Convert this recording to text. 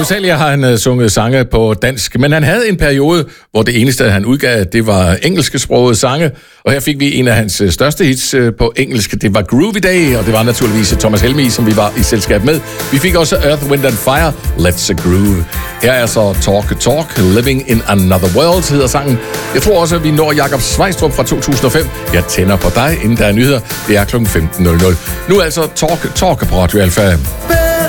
Hovedsageligt har han sunget sange på dansk, men han havde en periode, hvor det eneste, han udgav, det var engelsksprogede sange, og her fik vi en af hans største hits på engelsk. Det var Groovy Day, og det var naturligvis Thomas Helmig, som vi var i selskab med. Vi fik også Earth, Wind and Fire, Let's Groove. Her er så Talk, Living in Another World, hedder sangen. Jeg tror også, at vi når Jakob Svejstrup fra 2005. Jeg tænder på dig, inden der er nyheder. Det er kl. 15.00. Nu altså Talk på Radio Alpha.